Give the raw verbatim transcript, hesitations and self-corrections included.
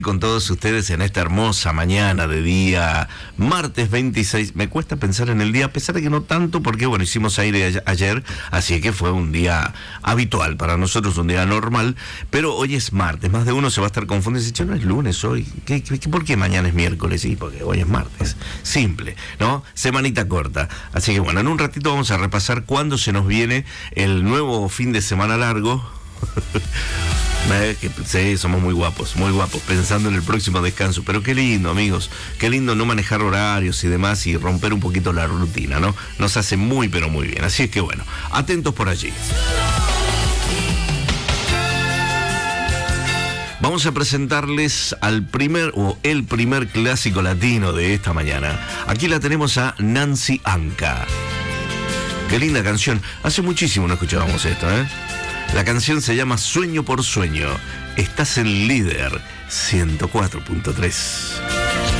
Con todos ustedes en esta hermosa mañana de día martes veintiséis. Me cuesta pensar en el día, a pesar de que no tanto, porque bueno, hicimos aire ayer, así que fue un día habitual para nosotros, un día normal, pero hoy es martes. Más de uno se va a estar confundiendo y dice, no es lunes hoy, ¿Qué, qué, ¿por qué mañana es miércoles? Sí, porque hoy es martes. Simple, ¿no? Semanita corta. Así que bueno, en un ratito vamos a repasar cuándo se nos viene el nuevo fin de semana largo. Sí, somos muy guapos, muy guapos, pensando en el próximo descanso. Pero qué lindo, amigos, qué lindo no manejar horarios y demás y romper un poquito la rutina, ¿no? Nos hace muy, pero muy bien. Así es que bueno, atentos por allí. Vamos a presentarles al primer o el primer clásico latino de esta mañana. Aquí la tenemos a Nancy Anca. Qué linda canción. Hace muchísimo no escuchábamos esto, ¿eh? La canción se llama Sueño por Sueño. Estás en Líder ciento cuatro punto tres.